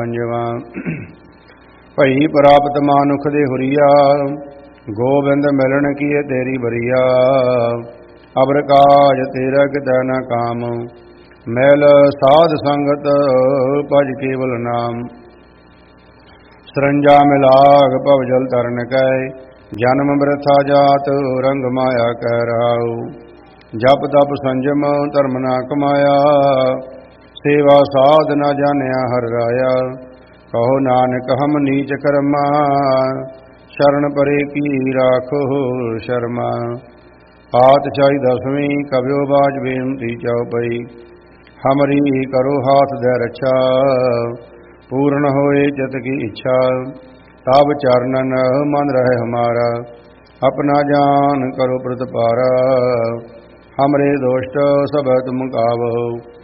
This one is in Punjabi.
ਪੰਜਵਾਂ ਭਈ ਪ੍ਰਾਪਤ ਮਾਨੁਖ ਦੇ ਹੁਰੀਆ, ਗੋਬਿੰਦ ਮਿਲਣ ਕੀਏ ਤੇਰੀ ਬਰੀਆ। ਅਬਰ ਕਾਜ ਤੇਰਾ ਕਿਤੈ ਨ ਕਾਮ, ਮੈਲ ਸਾਧ ਸੰਗਤ ਭਜ ਕੇਵਲ ਨਾਮ। ਸਰੰਜਾ ਮਿਲਾਗ ਭਵ ਜਲ ਤਰਨ ਕੈ, ਜਨਮ ਬ੍ਰਿਥਾ ਜਾਤ ਰੰਗ ਮਾਇਆ ਕੈ ਰਹਾਉ। ਜਪ ਤਪ ਸੰਜਮ ਧਰਮ ਨਾ ਕਮਾਇਆ, ਸੇਵਾ ਸਾਧ ਨਾ ਜਾਣਿਆ ਹਰਿ ਰਾਇਆ। ਕਹੋ ਨਾਨਕ ਹਮ ਨੀਚ ਕਰਮਾ, ਸ਼ਰਨ ਪਰੇ ਕੀ ਰਾਖੋ ਸ਼ਰਮਾ। ਪਾਤਸ਼ਾਹੀ ਦਸਵੀਂ ਕਬਿਓ ਬਾਜ ਬੇਨਤੀ ਚਉਪਈ, ਹਮਰੀ ਕਰੋ ਹਾਥ ਦੇ ਰੱਛਾ। ਪੂਰਨ ਹੋਏ ਚਿਤ ਕੀ ਇੱਛਾ, ਤਬ ਚਰਨਨ ਮਨ ਰਹਿ ਹਮਾਰਾ। ਆਪਣਾ ਜਾਨ ਕਰੋ ਪ੍ਰਤਪਾਰਾ, ਹਮਰੇ ਦੋਸ਼ਟ ਸਭ ਤੁਮ ਕਾਵੋ।